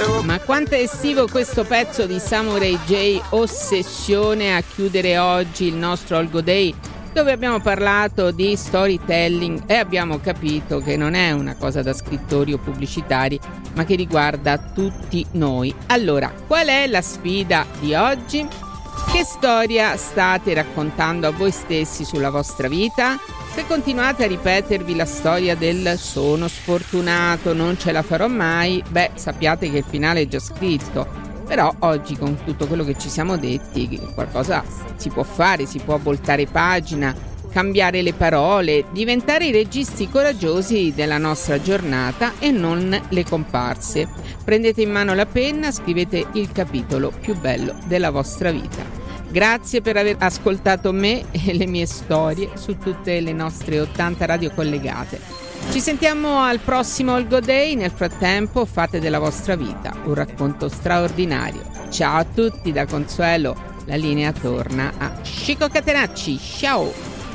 Ma quanto è estivo questo pezzo di Samurai J, Ossessione, a chiudere oggi il nostro All Go Day, dove abbiamo parlato di storytelling e abbiamo capito che non è una cosa da scrittori o pubblicitari, ma che riguarda tutti noi. Allora, qual è la sfida di oggi? Che storia state raccontando a voi stessi sulla vostra vita? Se continuate a ripetervi la storia del sono sfortunato, non ce la farò mai, sappiate che il finale è già scritto. Però oggi, con tutto quello che ci siamo detti, qualcosa si può fare, si può voltare pagina, cambiare le parole, diventare i registi coraggiosi della nostra giornata e non le comparse. Prendete in mano la penna, scrivete il capitolo più bello della vostra vita. Grazie per aver ascoltato me e le mie storie su tutte le nostre 80 radio collegate. Ci sentiamo al prossimo All Go Day. Nel frattempo fate della vostra vita un racconto straordinario. Ciao a tutti da Consuelo. La linea torna a Chico Catenacci. Ciao!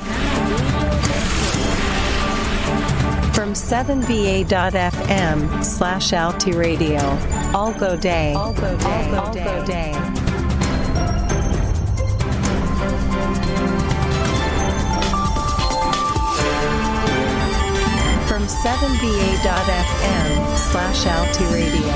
From 7va.fm/Alti Radio. All Go Day. All Go Day. All Go Day. From 7va.fm/Alti Radio.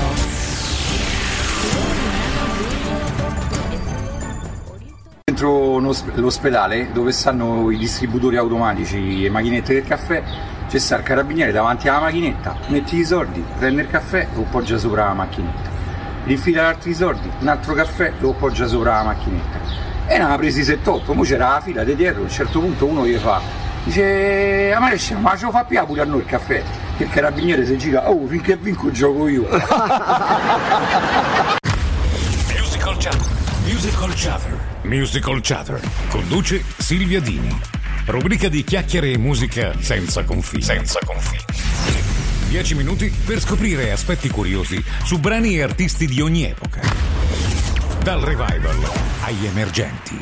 Dentro l'ospedale, dove stanno i distributori automatici e macchinette del caffè, c'è sta il carabiniere davanti alla macchinetta, metti i soldi, prende il caffè, lo appoggia sopra la macchinetta, rifila altri soldi, un altro caffè, lo appoggia sopra la macchinetta. E ne ha presi 7-8, mo c'era la fila di dietro, a un certo punto uno gli fa, dice, a marescia, ma ce lo fa più pure a noi il caffè? Che il carabiniere si gira, finché vinco gioco io. Musical Chatter. Conduce Silvia Dini. Rubrica di chiacchiere e musica senza confini. 10 minuti per scoprire aspetti curiosi su brani e artisti di ogni epoca. Dal revival agli emergenti.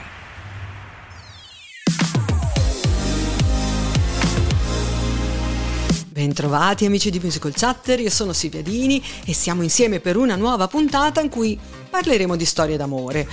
Bentrovati amici di Musical Chatter, io sono Silvia Dini e siamo insieme per una nuova puntata in cui parleremo di storie d'amore.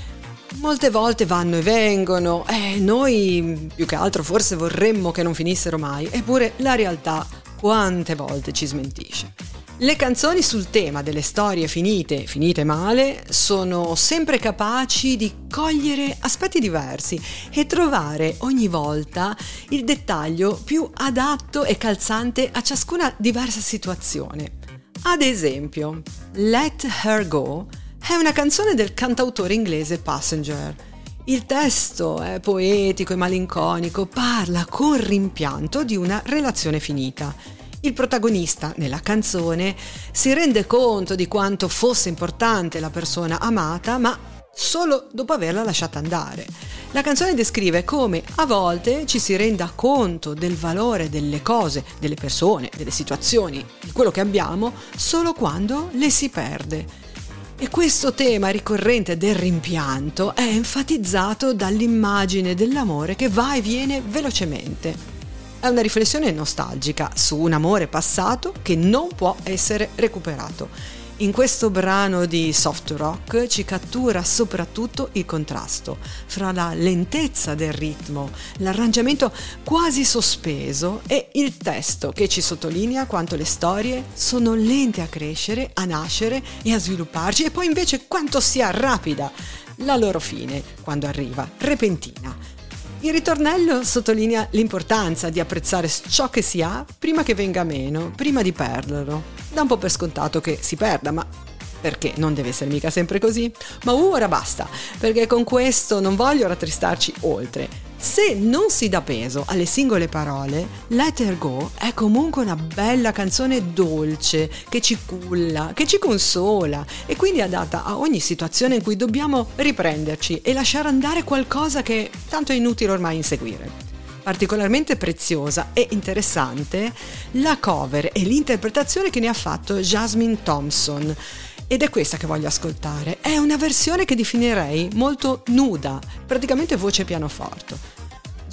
Molte volte vanno e vengono e noi più che altro forse vorremmo che non finissero mai, eppure la realtà quante volte ci smentisce. Le canzoni sul tema delle storie finite male, sono sempre capaci di cogliere aspetti diversi e trovare ogni volta il dettaglio più adatto e calzante a ciascuna diversa situazione. Ad esempio, Let Her Go è una canzone del cantautore inglese Passenger. Il testo è poetico e malinconico, parla con rimpianto di una relazione finita. Il protagonista nella canzone si rende conto di quanto fosse importante la persona amata, ma solo dopo averla lasciata andare. La canzone descrive come a volte ci si renda conto del valore delle cose, delle persone, delle situazioni, di quello che abbiamo, solo quando le si perde. E questo tema ricorrente del rimpianto è enfatizzato dall'immagine dell'amore che va e viene velocemente. È una riflessione nostalgica su un amore passato che non può essere recuperato. In questo brano di soft rock ci cattura soprattutto il contrasto fra la lentezza del ritmo, l'arrangiamento quasi sospeso e il testo che ci sottolinea quanto le storie sono lente a crescere, a nascere e a svilupparci e poi invece quanto sia rapida la loro fine quando arriva, repentina. Il ritornello sottolinea l'importanza di apprezzare ciò che si ha prima che venga meno, prima di perderlo. Dà un po' per scontato che si perda, ma perché non deve essere mica sempre così? Ma ora basta, perché con questo non voglio rattristarci oltre. Se non si dà peso alle singole parole, Let Her Go è comunque una bella canzone dolce, che ci culla, che ci consola e quindi adatta a ogni situazione in cui dobbiamo riprenderci e lasciare andare qualcosa che tanto è inutile ormai inseguire. Particolarmente preziosa e interessante la cover e l'interpretazione che ne ha fatto Jasmine Thompson. Ed è questa che voglio ascoltare. È una versione che definirei molto nuda, praticamente voce pianoforte.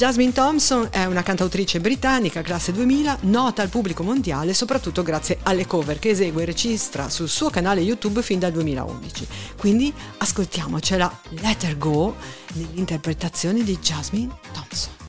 Jasmine Thompson è una cantautrice britannica, classe 2000, nota al pubblico mondiale soprattutto grazie alle cover che esegue e registra sul suo canale YouTube fin dal 2011. Quindi ascoltiamocela Let Her Go nell'interpretazione di Jasmine Thompson.